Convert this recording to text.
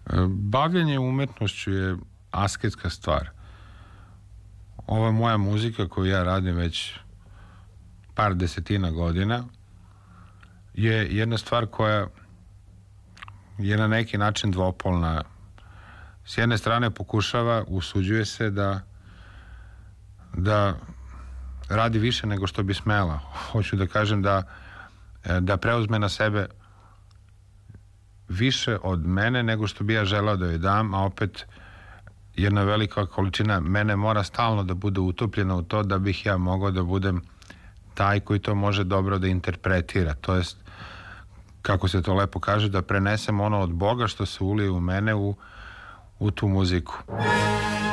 Bavljenje umetnošću je asketska stvar. Ova moja muzika koju ja radim već par desetina godina je jedna stvar koja je na neki način dvopolna. S jedne strane pokušava, usuđuje se da radi više nego što bi smela. Hoću da kažem da preuzme na sebe više od mene nego što bi ja želao da joj dam, a opet jedna velika količina mene mora stalno da bude utopljena u to da bih ja mogao da budem taj koji to može dobro da interpretira. To jest, kako se to lepo kaže, da prenesem ono od Boga što se ulije u mene u tu muziku.